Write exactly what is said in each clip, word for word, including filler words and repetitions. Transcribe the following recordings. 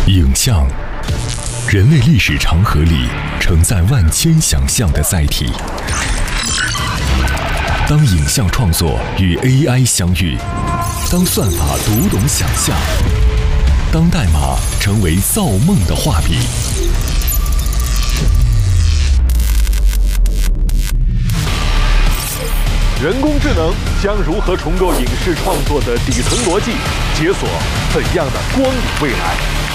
影像，人类历史长河里承载万千想象的载体。当影像创作与 A I 相遇，当算法读懂想象，当代码成为造梦的画笔， 人工智能将如何重构影视创作的底层逻辑，解锁怎样的光影未来？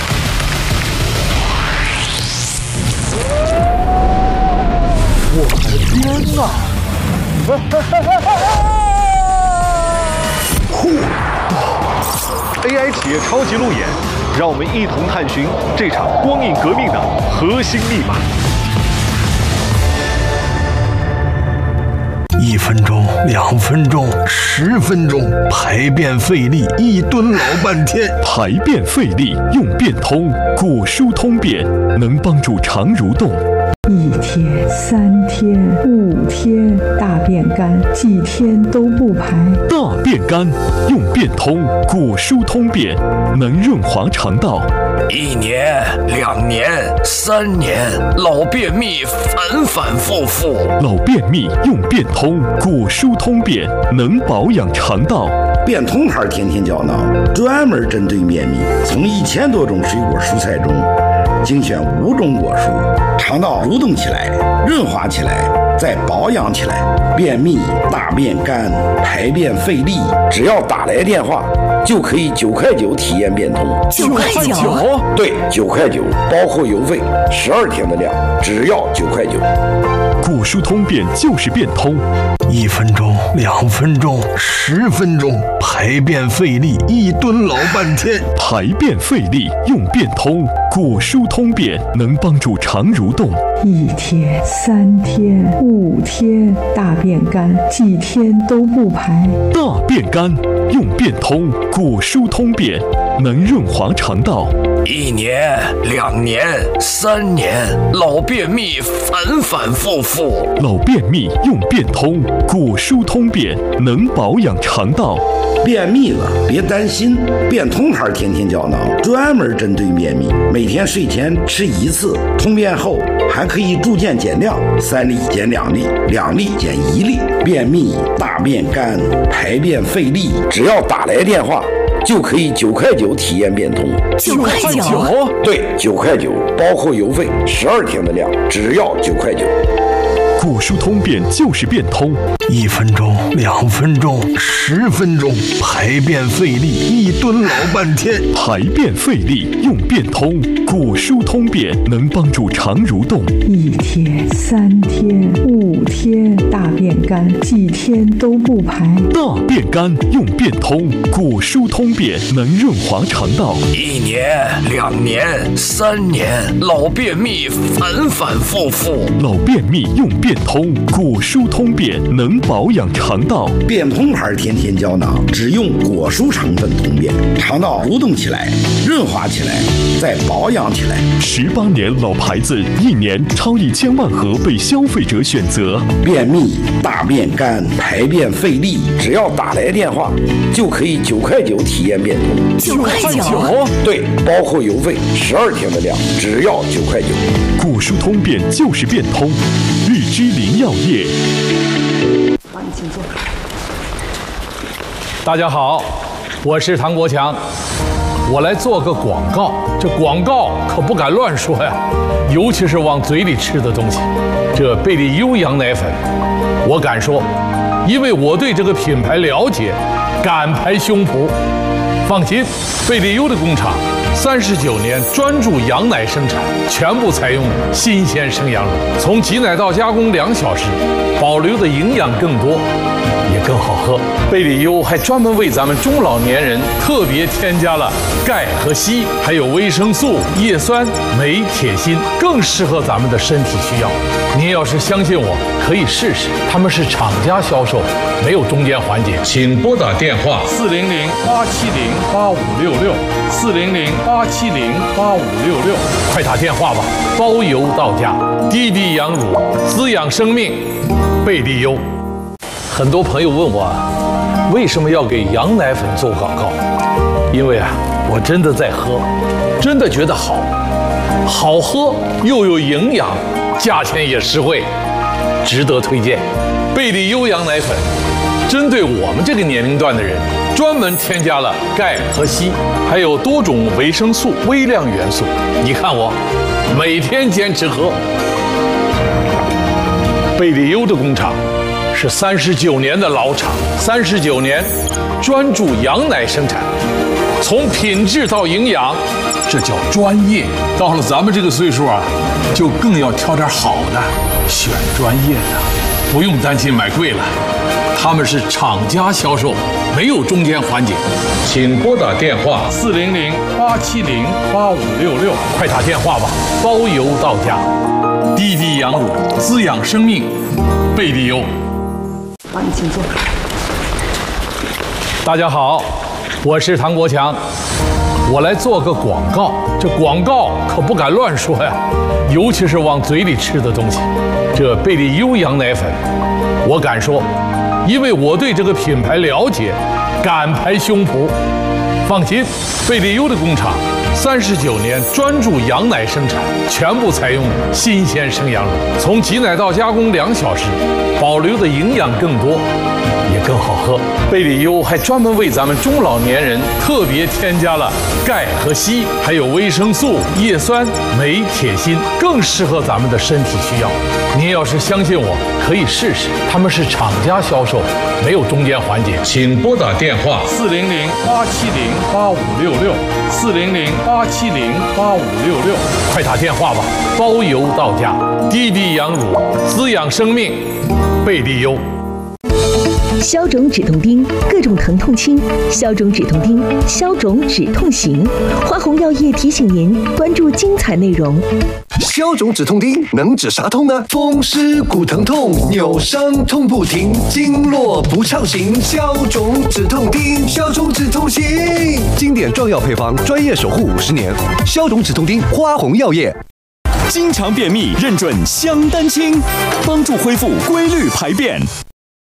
我的天哪！呼 ！A I 企业超级路演，让我们一同探寻这场光影革命的核心密码。 一分钟、两分钟、十分钟，排便费力，一蹲老半天。 排便费力用便通，果蔬通便能帮助肠蠕动。 一天、三天、五天，大便干，几天都不排。 大便干用便通，果蔬通便能润滑肠道。 一年、两年、三年，老便秘反反复复。 老便秘用便通，果蔬通便能保养肠道。 便通牌天天胶囊专门针对便秘，从一千多种水果蔬菜中精选五种果蔬，肠道蠕动起来，润滑起来，再保养起来。便秘、大便干、排便费力，只要打来电话就可以九块九体验便通。 九块九？ 对，九块九，包括邮费，十二天的量，只要九块九。 果蔬通便就是便通， 一分钟、两分钟、十分钟，排便费力，一蹲老半天。 排便费力用便通，果蔬通便能帮助肠蠕动。 一天、三天、五天，大便干，几天都不排。 大便干用便通，果蔬通便能润滑肠道。 一年、两年、三年，老便秘反反复复。 老便秘用便通，果蔬通便能保养肠道。 便秘了别担心，便通牌天天胶囊专门针对便秘，每天睡前吃一次，通便后还可以逐渐减量，三粒减两粒，两粒减一粒。便秘、大便干、排便费力，只要打来电话就可以九块九体验便通。 九块九？ 对，九块九，包括邮费，十二天的量，只要九块九。 果蔬通便就是便通， 一分钟、两分钟、十分钟，排便费力，一蹲老半天。 排便费力用便通，果蔬通便能帮助肠蠕动。 一天、三天、五天，大便干，几天都不排。 大便干用便通，果蔬通便能润滑肠道。 一年、两年、三年，老便秘反反复复。 老便秘用便通，果蔬通便能保养肠道。 便通牌天天胶囊只用果蔬成分通便，肠道蠕动起来，润滑起来，再保养起来。 十八年老牌子，一年超一千万盒被消费者选择。 便秘、大便干、排便费力，只要打来电话就可以九块九体验便通。 九块九？ 对，包括邮费，十二天的量，只要九块九。 果蔬通便就是便通，日之林药业。 好，你请坐。 大家好，我是唐国强，我来做个广告。这广告可不敢乱说呀，尤其是往嘴里吃的东西。这贝利优羊奶粉，我敢说，因为我对这个品牌了解，敢拍胸脯。放心，贝利优的工厂三十九年专注羊奶生产，全部采用新鲜生羊乳，从挤奶到加工两小时，保留的营养更多，也更好喝。贝利优还专门为咱们中老年人特别添加了钙和硒，还有维生素、叶酸、镁、铁、锌，更适合咱们的身体需要。您要是相信我，可以试试。他们是厂家销售，没有中间环节。请拨打电话四零零八七零八五六六四零零八七零八五六六，快打电话吧，包邮到家。滴滴羊乳，滋养生命，贝利优。很多朋友问我，为什么要给羊奶粉做广告？因为啊， 我真的在喝，真的觉得好，好喝又有营养，价钱也实惠，值得推荐。贝利优羊奶粉，针对我们这个年龄段的人，专门添加了钙和硒，还有多种维生素、微量元素。你看我，每天坚持喝。贝利优的工厂是三十九年的老厂，三十九年专注羊奶生产，从品质到营养，这叫专业。到了咱们这个岁数啊，就更要挑点好的，选专业的，不用担心买贵了。他们是厂家销售，没有中间环节。请拨打电话四零零八七零八五六六，快打电话吧，包邮到家。滴滴羊乳，滋养生命，贝利优。 好，你请坐。 大家好，我是唐国强，我来做个广告。这广告可不敢乱说呀，尤其是往嘴里吃的东西。这贝利优羊奶粉，我敢说，因为我对这个品牌了解，敢拍胸脯。放心，贝利优的工厂三十九年专注羊奶生产，全部采用新鲜生羊乳，从挤奶到加工两小时，保留的营养更多，也更好喝。贝利优还专门为咱们中老年人特别添加了钙和硒，还有维生素、叶酸、镁、铁、锌，更适合咱们的身体需要。您要是相信我，可以试试。他们是厂家销售，没有中间环节。请拨打电话四零零八七零八五六六，四零零八七零八五六六，快打电话吧，包邮到家。滴滴羊乳，滋养生命，贝利优。 消肿止痛钉，各种疼痛轻；消肿止痛钉，消肿止痛行。花红药业提醒您关注精彩内容。 消肿止痛钉能止啥痛呢？风湿骨疼痛、扭伤痛不停，经络不畅行，消肿止痛钉，消肿止痛行。经典壮药配方，专业守护五十年。消肿止痛钉，花红药业。 经常便秘，认准香丹清，帮助恢复规律排便。